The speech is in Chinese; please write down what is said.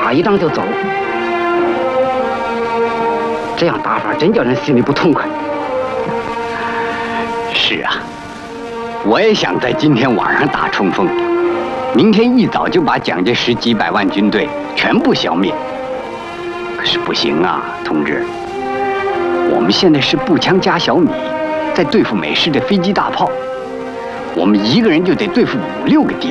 打一仗就走，这样打法真叫人心里不痛快。 是啊，我也想在今天晚上打冲锋，明天一早就把蒋介石几百万军队全部消灭。可是不行啊，同志，我们现在是步枪加小米，在对付美式的飞机大炮，我们一个人就得对付5、6个敌人。